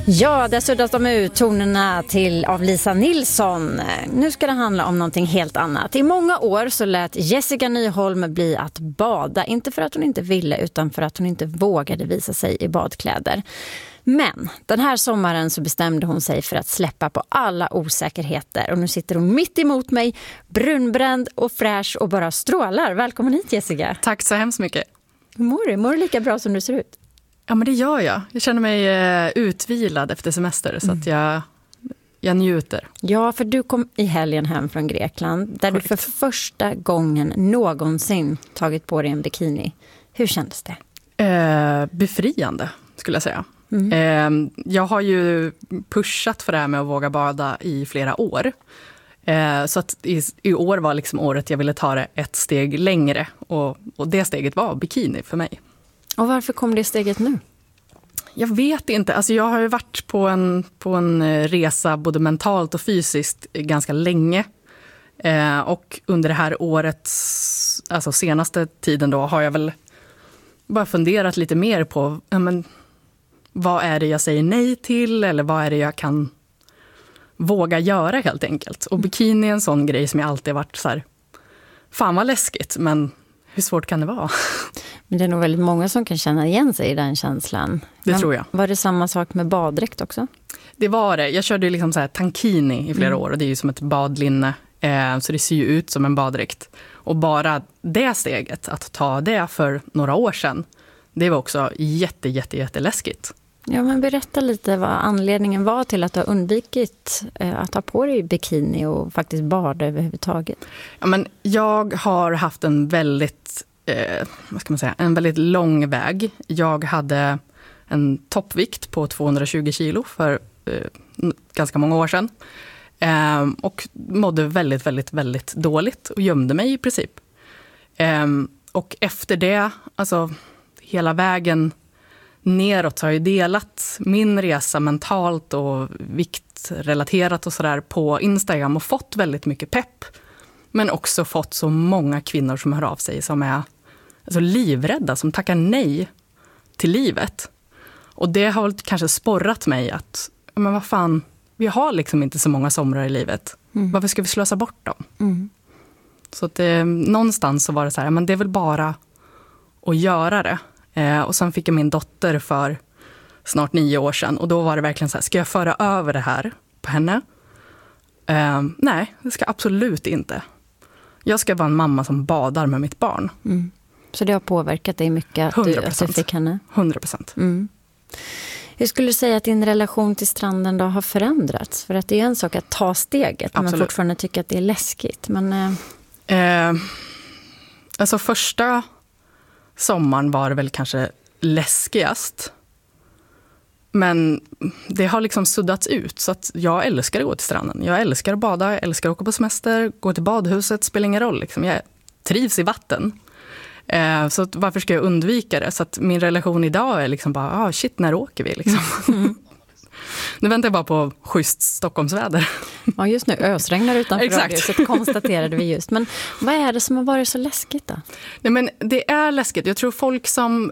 Ja, där suddas de ut tonerna av Lisa Nilsson. Nu ska det handla om någonting helt annat. I många år så lät Jessica Nyholm bli att bada. Inte för att hon inte ville utan för att hon inte vågade visa sig i badkläder. Men den här sommaren så bestämde hon sig för att släppa på alla osäkerheter. Och nu sitter hon mitt emot mig, brunbränd och fräsch och bara strålar. Välkommen hit, Jessica. Tack så hemskt mycket. Hur mår du? Mår du lika bra som du ser ut? Ja, men det gör jag. Jag känner mig utvilad efter semester så att jag njuter. Ja, för du kom i helgen hem från Grekland där du för första gången någonsin tagit på dig en bikini. Hur kändes det? Befriande, skulle jag säga. Jag har ju pushat för det här med att våga bada i flera år. Så att i år var liksom året jag ville ta det ett steg längre. Och det steget var bikini för mig. Och varför kom det steget nu? Jag vet inte. Alltså jag har ju varit på en resa både mentalt och fysiskt ganska länge. Och under det här årets, alltså senaste tiden då, har jag väl bara funderat lite mer på vad är det jag säger nej till eller vad är det jag kan våga göra helt enkelt. Och bikini är en sån grej som jag alltid varit så här, fan vad läskigt, men hur svårt kan det vara? Men det är nog väldigt många som kan känna igen sig i den känslan. Det tror jag. Var det samma sak med baddräkt också? Det var det. Jag körde liksom så här tankini i flera år och det är ju som ett badlinne. Så det ser ju ut som en baddräkt. Och bara det steget, att ta det för några år sedan, det var också jätteläskigt. Ja, men berätta lite vad anledningen var till att du har undvikit att ta på dig bikini och faktiskt bada överhuvudtaget. Ja, men jag har haft en väldigt lång väg. Jag hade en toppvikt på 220 kilo för ganska många år sedan. Och mådde väldigt dåligt och gömde mig i princip. Och efter det, alltså hela vägen neråt har jag delat min resa mentalt och viktrelaterat och sådär på Instagram och fått väldigt mycket pepp. Men också fått så många kvinnor som hör av sig som är alltså livrädda, som tackar nej till livet. Och det har kanske sporrat mig att, men vad fan, vi har liksom inte så många somrar i livet. Varför ska vi slösa bort dem? Så att någonstans så var det så här, men det är väl bara att göra det. Och sen fick jag min dotter för snart 9 år sedan. Och då var det verkligen så här, ska jag föra över det här på henne? Nej, det ska absolut inte. Jag ska vara en mamma som badar med mitt barn. Så det har påverkat dig mycket att du fick henne? 100%. Hur skulle du säga att din relation till stranden då har förändrats? För att det är en sak att ta steget, men man fortfarande tycker att det är läskigt. Men, alltså första sommaren var det väl kanske läskigast. Men det har liksom suddats ut så att jag älskar att gå till stranden. Jag älskar att bada, jag älskar att åka på semester, gå till badhuset, spelar ingen roll. Liksom. Jag trivs i vatten. Så att varför ska jag undvika det? Så att min relation idag är liksom bara, när åker vi? Liksom. Nu väntar jag bara på schysst Stockholmsväder. Ja, just nu ösregnar utanför radiohuset, konstaterade vi just. Men vad är det som har varit så läskigt då? Nej, men det är läskigt. Jag tror folk som...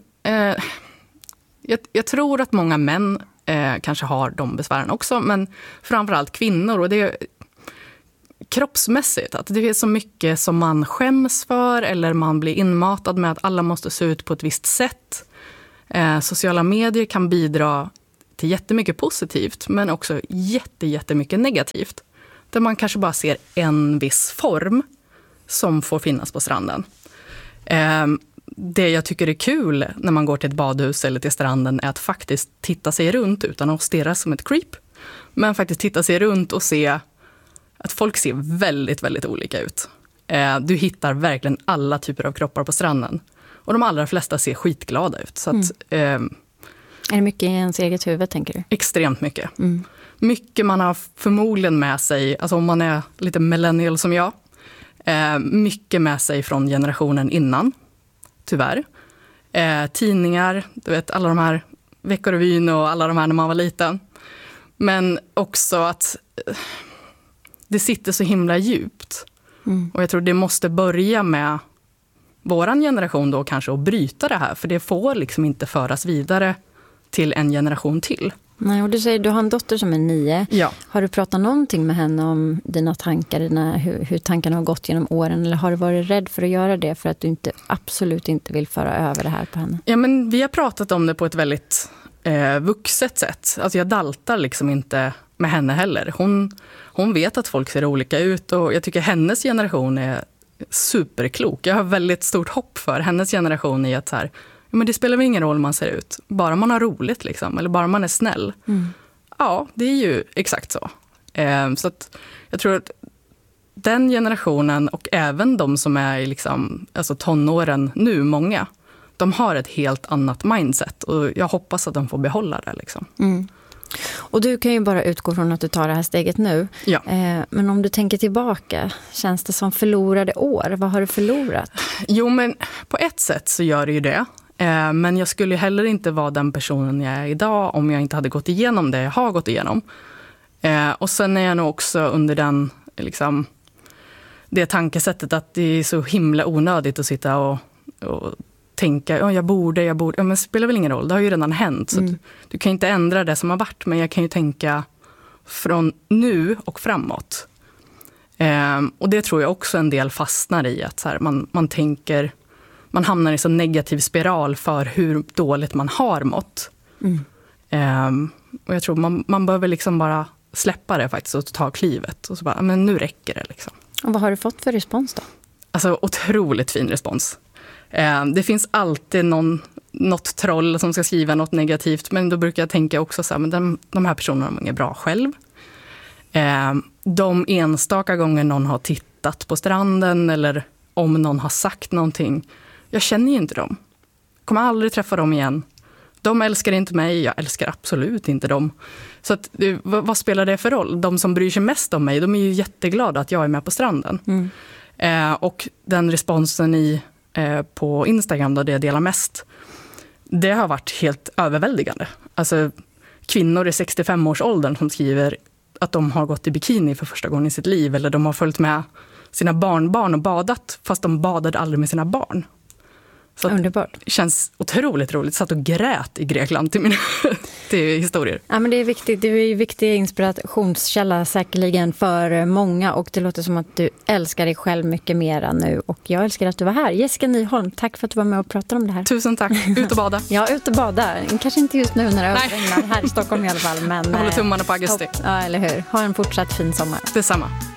Jag tror att många män kanske har de besvären också, men framförallt kvinnor. Och det är kroppsmässigt, att det är så mycket som man skäms för eller man blir inmatad med att alla måste se ut på ett visst sätt. Sociala medier kan bidra till jättemycket positivt, men också jättemycket negativt. Där man kanske bara ser en viss form som får finnas på stranden. Det jag tycker är kul när man går till ett badhus eller till stranden är att faktiskt titta sig runt utan att stirra som ett creep. Men faktiskt titta sig runt och se att folk ser väldigt olika ut. Du hittar verkligen alla typer av kroppar på stranden. Och de allra flesta ser skitglada ut. Så att, är det mycket i ens eget huvud, tänker du? Extremt mycket. Mycket man har förmodligen med sig, alltså om man är lite millennial som jag, mycket med sig från generationen innan, tyvärr. Tidningar, du vet, alla de här Veckorevyn och alla de här när man var liten. Men också att det sitter så himla djupt. Och jag tror det måste börja med våran generation då kanske att bryta det här. För det får liksom inte föras vidare till en generation till. Nej, och du säger du har en dotter som är 9. Ja. Har du pratat någonting med henne om dina tankar, hur tankarna har gått genom åren? Eller har du varit rädd för att göra det för att du absolut inte vill föra över det här på henne? Ja, men vi har pratat om det på ett väldigt vuxet sätt. Alltså jag daltar liksom inte med henne heller. Hon vet att folk ser olika ut och jag tycker hennes generation är superklok. Jag har väldigt stort hopp för hennes generation i att så här, men det spelar väl ingen roll man ser ut. Bara man har roligt liksom, eller bara man är snäll. Ja, det är ju exakt så. Så att jag tror att den generationen och även de som är i liksom, alltså tonåren nu, många, de har ett helt annat mindset och jag hoppas att de får behålla det liksom. Och du kan ju bara utgå från att du tar det här steget nu. Ja. Men om du tänker tillbaka, känns det som förlorade år? Vad har du förlorat? Jo, men på ett sätt så gör det ju det. Men jag skulle heller inte vara den personen jag är idag om jag inte hade gått igenom det jag har gått igenom. Och sen är jag nog också under den, liksom, det tankesättet att det är så himla onödigt att sitta och tänka, jag borde, ja, men det spelar väl ingen roll, det har ju redan hänt. Så du kan inte ändra det som har varit, men jag kan ju tänka från nu och framåt. Och det tror jag också en del fastnar i, att så här, man tänker, man hamnar i så negativ spiral för hur dåligt man har mått. Och jag tror man behöver liksom bara släppa det faktiskt och ta klivet. Och så bara, men nu räcker det liksom. Och vad har du fått för respons då? Alltså otroligt fin respons. Det finns alltid något troll som ska skriva något negativt. Men då brukar jag tänka också så här, men de här personerna är bra själv. De enstaka gånger någon har tittat på stranden eller om någon har sagt någonting. Jag känner ju inte dem. Kommer aldrig träffa dem igen. De älskar inte mig, jag älskar absolut inte dem. Så att, vad spelar det för roll? De som bryr sig mest om mig, de är ju jätteglada att jag är med på stranden. Och den responsen på Instagram, där jag delar mest, det har varit helt överväldigande. Alltså kvinnor i 65-årsåldern som skriver att de har gått i bikini för första gången i sitt liv, eller de har följt med sina barnbarn och badat, fast de badade aldrig med sina barn. Så underbart. Det känns otroligt roligt. Satt och grät i Grekland till historier. Ja, men det är viktigt. Det är en viktig inspirationskälla säkerligen för många, och det låter som att du älskar dig själv mycket mera nu, och jag älskar att du var här. Jessica Nyholm, tack för att du var med och pratade om det här. Tusen tack. Ut och bada. Ja, ut och bada. Kanske inte just nu när det överregnar här i Stockholm i alla fall. Men jag håller tummarna på augusti. Ja, eller hur. Ha en fortsatt fin sommar. Detsamma.